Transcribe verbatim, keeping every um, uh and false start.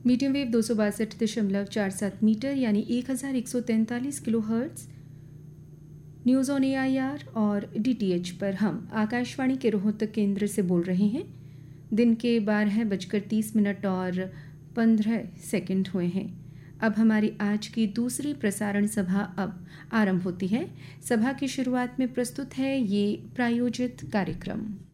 Medium wave दो सौ बासठ दशमलव चार सात मीटर यानी एक हज़ार एक सौ तैंतालीस kilo hertz. News on A I R और डी टी एच पर हम आकाशवाणी के रोहतक केंद्र से बोल रहे हैं। दिन के बारह बजकर तीस मिनट और पंद्रह सेकंड हुए हैं। अब हमारी आज की दूसरी प्रसारण सभा अब आरंभ होती है। सभा की शुरुआत में प्रस्तुत है ये प्रायोजित कार्यक्रम।